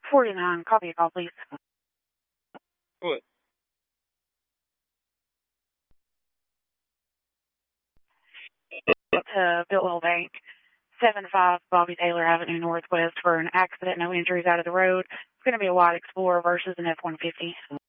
49, copy a call, please. What? To Biltwell Bank, 75 Bobby Taylor Avenue Northwest for an accident, no injuries out of the road. It's going to be a white Explorer versus an F-150.